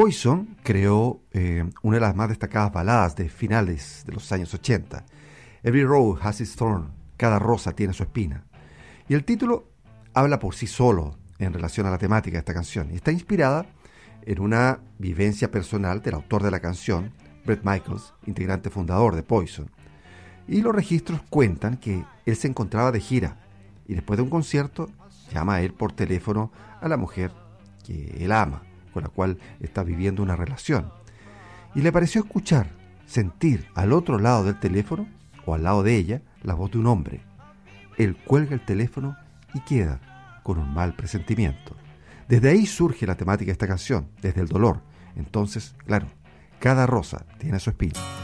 Poison creó una de las más destacadas baladas de finales de los años 80. Every rose has its thorn, cada rosa tiene su espina. Y el título habla por sí solo en relación a la temática de esta canción. Y está inspirada en una vivencia personal del autor de la canción, Bret Michaels, integrante fundador de Poison. Y los registros cuentan que él se encontraba de gira y después de un concierto llama a él por teléfono a la mujer que él ama, con la cual está viviendo una relación. Y le pareció sentir al otro lado del teléfono, o al lado de ella, la voz de un hombre. Él cuelga el teléfono y queda con un mal presentimiento. Desde ahí surge la temática de esta canción, desde el dolor. Entonces, claro, cada rosa tiene su espina.